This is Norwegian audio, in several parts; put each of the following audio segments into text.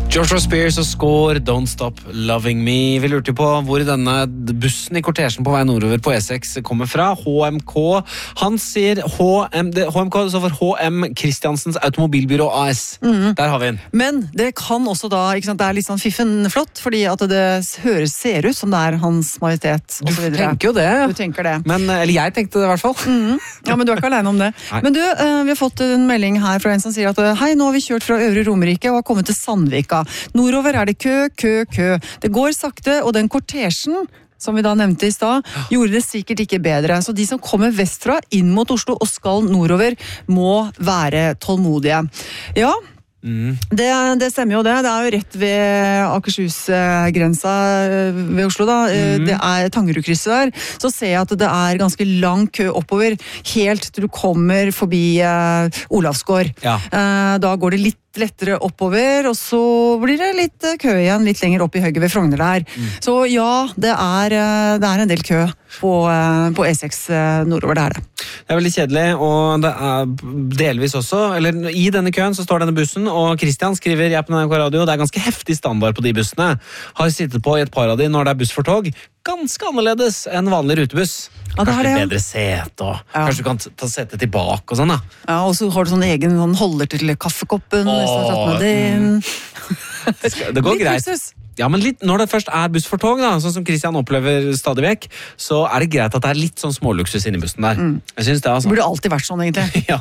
Joshua Spears og Score, Don't Stop Loving Me. Vi lurte på hvor denne bussen i kortesjen på vei nordover på E6 kommer fra. HMK. Han sier HMK står for HM Kristiansens Automobilbyrå AS. Der har vi den. Men det kan også da, ikke sant, det er litt sånn fiffenflott, fordi at det ser ut som det er Hans Majestet. Du tenker jo det. Du tenker det. Men, eller jeg tenkte det i hvert fall. Ja, men du er ikke alene om det. Nei. Men du, vi har fått en melding her fra en som sier at hei, nå har vi kjørt fra Øvre Romerike og har kommet til Sandvika. Nordover er det kø. Det går sakte, og den kortesjen, som vi da nevnte i stad, gjorde det sikkert ikke bedre. Så de som kommer vestfra, inn mot Oslo og skal nordover, må være tålmodige. Ja, det stemmer jo det. Det er jo rett ved Akershus-grensa ved Oslo da. Det er Tangerudkrysset der. Så ser jeg at det er ganske lang kø oppover, helt til du kommer forbi Olavsgård. Ja. Da går det litt lettere oppover, og så blir det litt kø igjen, litt lenger opp i høyget ved Frogner der. Så ja, det er en del kø på E6 nordover, det er det. Det er veldig kjedelig, og det er delvis også, eller i denne køen så står denne bussen, og Christian skriver jeg på NRK Radio, det er ganske heftig standard på de bussene. Har sittet på i et par av de når det er buss for tog. Ganske annerledes enn vanlig rutebuss. Kanskje litt bedre sete, og kanskje du kan ta setet tilbake og sånn da. Ja, og så har du sånn egen holder til kaffekoppen, hvis du har tatt med din. Det går greit. Ja, men litt, når det først er buss for tog, da, sånn som Christian opplever stadig vekk, så er det greit at det er litt sånn småluksus inni bussen der. Jeg synes det, altså. Burde alltid vært sånn, egentlig. Ja.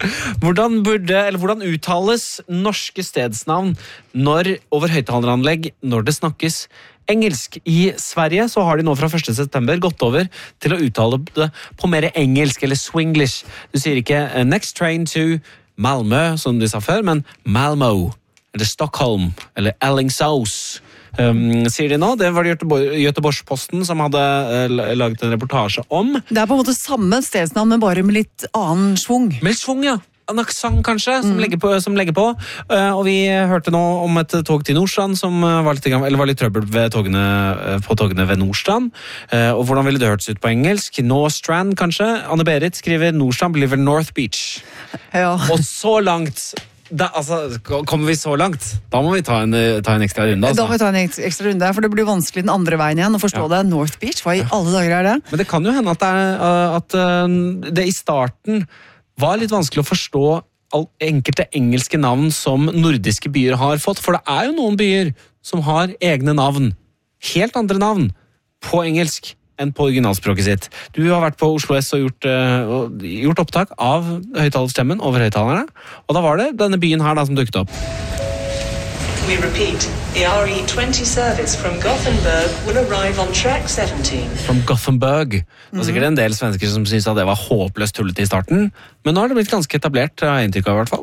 Hvordan uttales norske stedsnavn over høyttaleranlegg når det snakkes engelsk? I Sverige så har de nå fra 1. september gått over til å uttale det på mer engelsk, eller swinglish. Du sier ikke next train to Malmö, som du sa før, men Malmö, eller Stockholm, eller Alingsås. Sier de nå. Det var det Göteborgs-Posten som hadde laget en reportasje om. Det er på en måte samme stedsnavn, men bare med litt annen svung. Med litt svung, ja. En aksent kanskje, som legger på. Og vi hørte nå om et tog til Nordstrand som var litt trøbbel ved på togene ved Nordstrand. Og hvordan ville det hørtes ut på engelsk? Norstrand kanskje? Anne-Berit skriver Nordstrand blir vel North Beach. Ja. Og så langt... kommer vi så langt? Da må vi ta en ekstra runde. Altså. Da må vi ta en ekstra runde, for det blir vanskelig den andre veien igjen å forstå det. North Beach, hva i alle dager er det? Men det kan jo hende at det i starten var litt vanskelig å forstå enkelte engelske navn som nordiske byer har fått, for det er jo noen byer som har egne navn, helt andre navn, på engelsk enn på originalspråket sitt. Du har vært på Oslo S og gjort opptak av høyttalerstemmen over høyttalerne, og da var det denne byen her da som dukket opp. We repeat, the RE20 service from Gothenburg will arrive on track 17. From Gothenburg. Det var sikkert en del svensker som syntes at det var håpløst tullete i starten, men nå har det blitt ganske etablert, har jeg inntrykk av i hvert fall.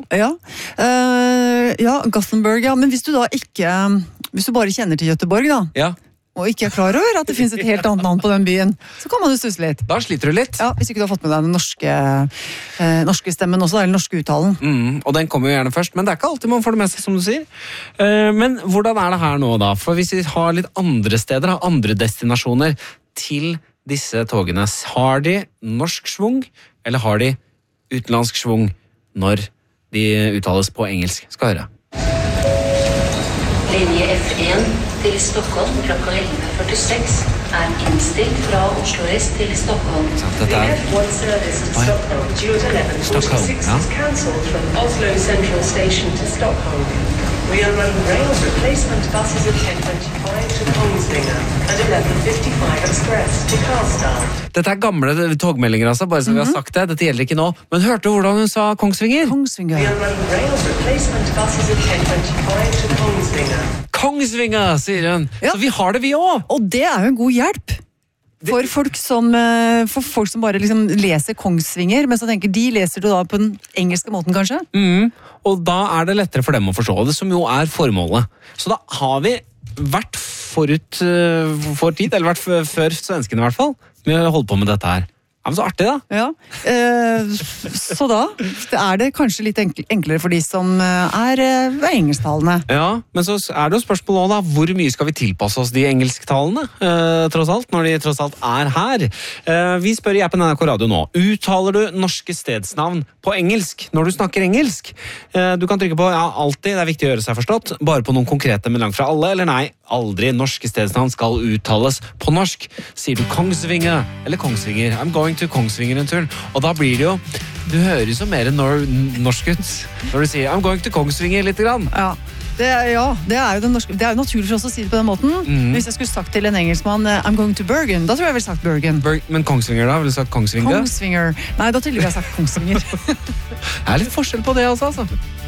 Ja, Gothenburg, ja, men hvis du bare kjenner til Göteborg da, ja. Og ikke er klar over at det finnes et helt annet navn på den byen, så kan man jo stusse litt. Da sliter du litt. Ja, hvis ikke du har fått med deg den norske stemmen også, eller norske uttalen. Og den kommer jo gjerne først, men det er ikke alltid man får det med seg, som du sier. Men hvordan er det her nå da? For hvis vi har litt andre steder, har andre destinasjoner til disse togene, har de norsk svung, eller har de utenlandsk svung når de uttales på engelsk? Skal høre. Linje F1 til Stockholm klokka 11:46 er innstilt fra Oslo S til Stockholm. Dette er F1 service at Stockholm due at 11:46 is cancelled from Oslo Central Station to Stockholm. We'll run rail replacement buses at 10:25 to Kongsvinger and 11:55 express to Karlstad. Dette er gamle togmeldinger, altså, bare så vi har sagt det. Dette gjelder ikke nå. Men hørte du hvordan hun sa Kongsvinger? Kongsvinger. We'll run rail replacement buses at 10:25 to Kongsvinger. Kongsvinger, sier hun. Ja. Så vi har det, vi også. Og det er jo en god hjelp. For folk som bare liksom leser Kongsvinger, men så tenker de leser det da på den engelske måten, kanskje? Og da er det lettere for dem å forstå det, som jo er formålet. Så da har vi vært for tid, eller vært før svenskene i hvert fall. Vi har holdt på med dette her. Ja, men så artig da. Ja. Så da er det kanskje litt enklere for de som er engelsktalende. Ja, men så er det jo spørsmålet også da, hvor mye skal vi tilpasse oss de engelsktalende, tross alt, når de tross alt er her. Vi spør i appen NRK Radio nå, uttaler du norske stedsnavn på engelsk når du snakker engelsk? Du kan trykke på ja, alltid, det er viktig å gjøre seg forstått, bare på noen konkrete, men langt fra alle, eller nei, aldri norske stedsnavn skal uttales på norsk. Sier du Kongsvinger eller Kongsvinger? I'm going to Kongsvinger en tur. Og da blir det jo, du høres jo mer norsk ut når du sier I'm going to Kongsvinger litt grann. Ja. Det er jo den norske, det er jo naturlig for oss å si det på den måten. Hvis jeg skulle sagt til en engelskmann I'm going to Bergen, da tror jeg jeg ville sagt Bergen. Men Kongsvinger da? Vil du sagt Kongsvinger? Kongsvinger. Nei, da tror jeg jeg sagt Kongsvinger. Det er litt forskjell på det altså.